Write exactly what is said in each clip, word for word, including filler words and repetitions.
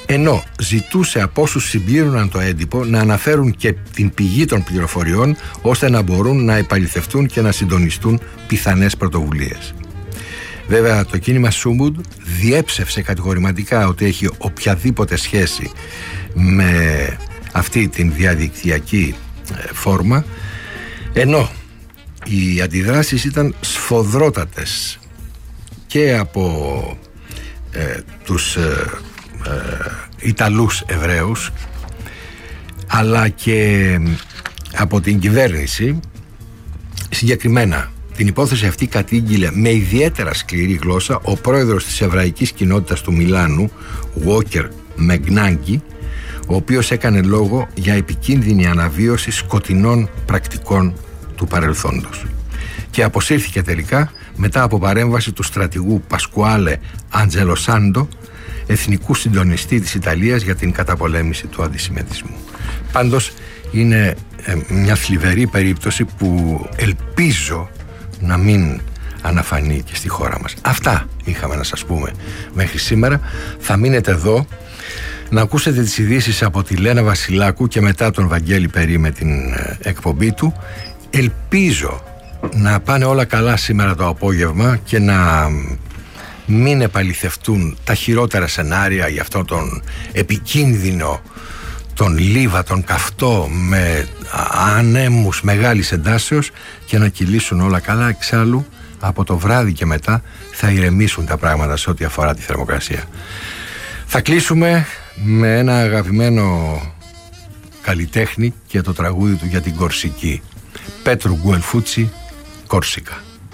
ενώ ζητούσε από όσους συμπλήρωναν το έντυπο να αναφέρουν και την πηγή των πληροφοριών, ώστε να μπορούν να επαληθευτούν και να συντονιστούν πιθανές πρωτοβουλίες. Βέβαια, το κίνημα Σούμουντ διέψευσε κατηγορηματικά ότι έχει οποιαδήποτε σχέση με αυτή την διαδικτυακή φόρμα, ενώ οι αντιδράσεις ήταν σφοδρότατες και από ε, τους ε, ε, Ιταλούς Εβραίους, αλλά και από την κυβέρνηση. Συγκεκριμένα την υπόθεση αυτή κατήγγειλε με ιδιαίτερα σκληρή γλώσσα ο πρόεδρος της εβραϊκής κοινότητας του Μιλάνου, Walker Meghnagi, ο οποίος έκανε λόγο για επικίνδυνη αναβίωση σκοτεινών πρακτικών του παρελθόντος, και αποσύρθηκε τελικά μετά από παρέμβαση του στρατηγού Πασκουάλε Αντζελοσάντο, εθνικού συντονιστή της Ιταλίας για την καταπολέμηση του αντισημιτισμού. Πάντως είναι ε, μια θλιβερή περίπτωση που ελπίζω να μην αναφανεί και στη χώρα μας. Αυτά είχαμε να σας πούμε μέχρι σήμερα. Θα μείνετε εδώ να ακούσετε τις ειδήσεις από τη Λένα Βασιλάκου και μετά τον Βαγγέλη Περί με την ε, εκπομπή του. Ελπίζω να πάνε όλα καλά σήμερα το απόγευμα και να μην επαληθευτούν τα χειρότερα σενάρια για αυτόν τον επικίνδυνο, τον λίβα, τον καυτό με ανέμους μεγάλης εντάσεως, και να κυλήσουν όλα καλά. Εξάλλου από το βράδυ και μετά θα ηρεμήσουν τα πράγματα σε ό,τι αφορά τη θερμοκρασία. Θα κλείσουμε με ένα αγαπημένο καλλιτέχνη και το τραγούδι του για την Κορσική, Πέτρου Γκουελφούτσι, Κόρσικα.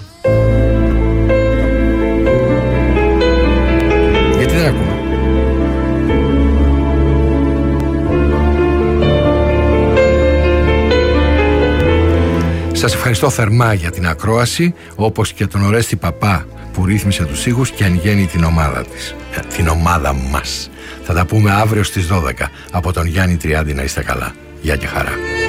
Γιατί δεν ακούμε? Σας ευχαριστώ θερμά για την ακρόαση, όπως και τον Ορέστη Παπά που ρύθμισε τους ήχους, και εν γέννη την ομάδα της, την ομάδα μας. Θα τα πούμε αύριο στις δώδεκα. Από τον Γιάννη Τριάντη να είστε καλά. Γεια και χαρά.